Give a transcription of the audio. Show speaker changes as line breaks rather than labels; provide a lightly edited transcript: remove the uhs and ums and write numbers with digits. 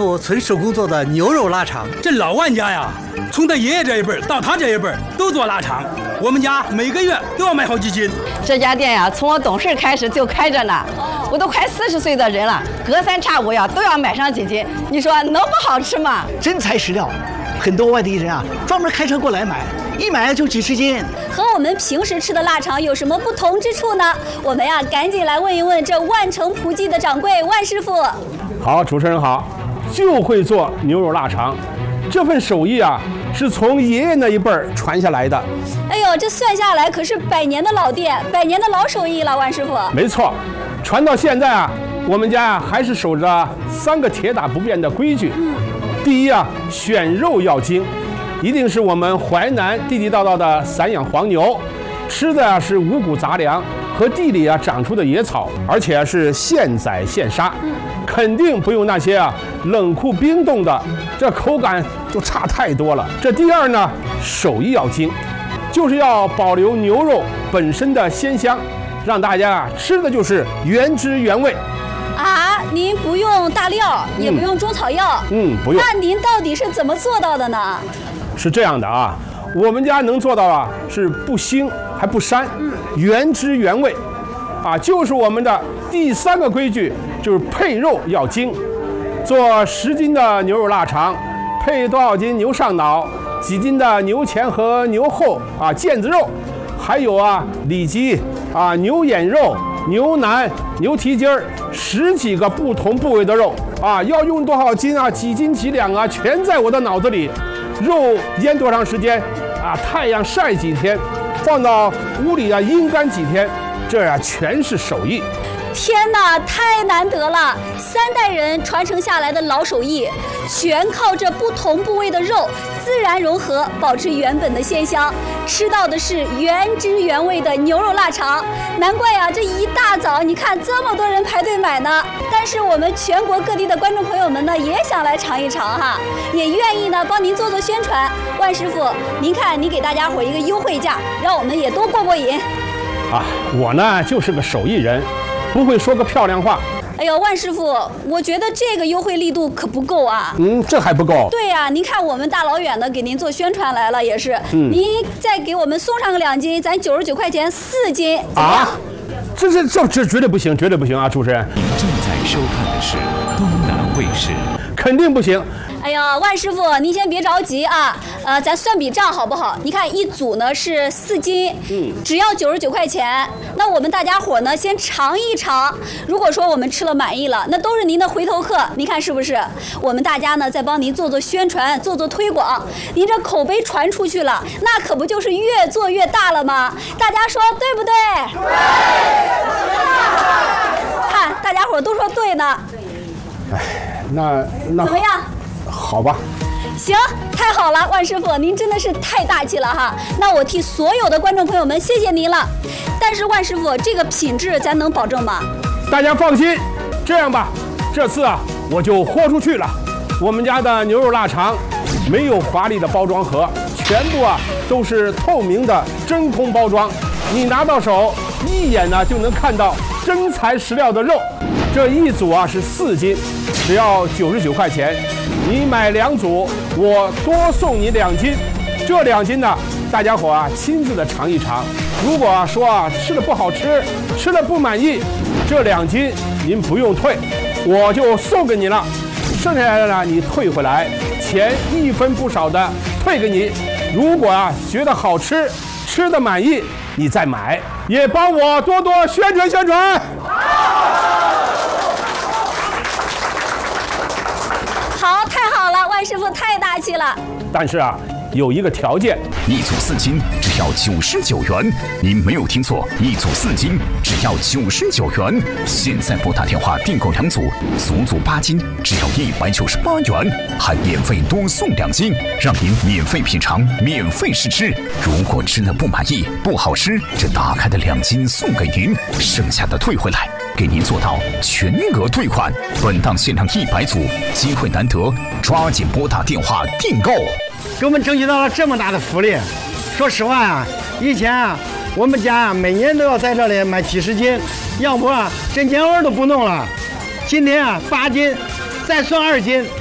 父纯手工做的牛肉腊肠。
这老万家呀，从他爷爷这一辈到他这一辈都做腊肠，我们家每个月都要买好几斤。
这家店呀，从我懂事开始就开着呢，我都快40岁的人了，隔三差五呀都要买上几斤，你说能不好吃吗？
真材实料，很多外地人啊专门开车过来买，一买就几十斤。
和我们平时吃的腊肠有什么不同之处呢？我们呀赶紧来问一问这万城葡记的掌柜万师傅。
好，主持人好，就会做牛肉腊肠，这份手艺啊是从爷爷那一辈传下来的。
哎呦，这算下来可是100年的老店，100年的老手艺了，万师傅。
没错，传到现在啊，我们家还是守着3个铁打不变的规矩。第一啊，选肉要精，一定是我们淮南地地道道的散养黄牛，吃的是五谷杂粮和地里啊长出的野草，而且是现宰现杀，肯定不用那些啊冷库冰冻的，这口感就差太多了。这第二呢，手艺要精，就是要保留牛肉本身的鲜香，让大家啊吃的就是原汁原味。
啊，您不用大料，也不用中草药，
不用。
那您到底是怎么做到的呢？
是这样的啊，我们家能做到啊，是不腥还不膻，原汁原味，啊，就是我们的第3个规矩，就是配肉要精。做10斤的牛肉腊肠，配多少斤牛上脑，几斤的牛前和牛后啊腱子肉，还有啊里脊啊牛眼肉、牛腩、牛蹄筋儿，10几个不同部位的肉啊，要用多少斤啊，几斤几两啊，全在我的脑子里。肉腌多长时间啊？太阳晒几天，放到屋里啊阴干几天，这呀全是手艺。
天哪，太难得了！3代人传承下来的老手艺，全靠这不同部位的肉自然融合，保持原本的鲜香，吃到的是原汁原味的牛肉腊肠。难怪呀，这一大早你看这么多人排队买呢。但是我们全国各地的观众朋友们呢，也想来尝一尝哈，也愿意呢帮您做做宣传。万师傅，您看您给大家伙一个优惠价，让我们也都过过瘾。
啊，我呢就是个手艺人，不会说个漂亮话。
哎呦，万师傅，我觉得这个优惠力度可不够啊。
这还不够？
对呀，您看我们大老远的给您做宣传来了，也是。您再给我们送上个2斤，咱99块钱4斤。
啊，这绝对不行，绝对不行啊！主持人，
您正在收看的是东南卫视，
肯定不行。
哎呀，万师傅，您先别着急啊，咱算笔账好不好？你看一组呢是4斤，只要99块钱。那我们大家伙呢先尝一尝，如果说我们吃了满意了，那都是您的回头客。您看是不是？我们大家呢再帮您做做宣传，做做推广，您这口碑传出去了，那可不就是越做越大了吗？大家说对不对？对。看大家伙都说对呢。
哎，那
怎么样？
好吧，
行，太好了，万师傅，您真的是太大气了哈。那我替所有的观众朋友们谢谢您了。但是万师傅，这个品质咱能保证吗？
大家放心，这样吧，这次啊我就豁出去了。我们家的牛肉腊肠没有华丽的包装盒，全部啊都是透明的真空包装，你拿到手一眼呢就能看到真材实料的肉。这一组啊是4斤，只要99块钱。你买2组，我多送你2斤。这2斤呢，大家伙啊亲自的尝一尝。如果说啊吃的不好吃，吃的不满意，这2斤您不用退，我就送给你了。剩下来的呢，你退回来，钱1分不少的退给你。如果啊觉得好吃，吃的满意，你再买，也帮我多多宣传宣传。
好，太好了，万师傅太大气了。
但是啊，有一个条件
，1组4斤只要99元。您没有听错，1组4斤只要99元。现在拨打电话订购2组，足足8斤，只要198元，还免费多送2斤，让您免费品尝，免费试吃。如果吃了不满意、不好吃，这打开的2斤送给您，剩下的退回来。给您做到全额退款。本档限量100组，机会难得，抓紧拨打电话订购。
给我们争取到了这么大的福利。说实话啊，以前啊，我们家啊每年都要在这里买几十斤，要不啊这年味都不弄了。今天啊8斤，再算2斤，